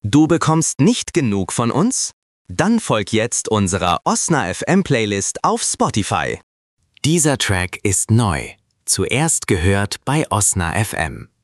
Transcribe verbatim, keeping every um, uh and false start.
Du bekommst nicht genug von uns? Dann folg jetzt unserer Osna F M Playlist auf Spotify. Dieser Track ist neu. Zuerst gehört bei Osna F M.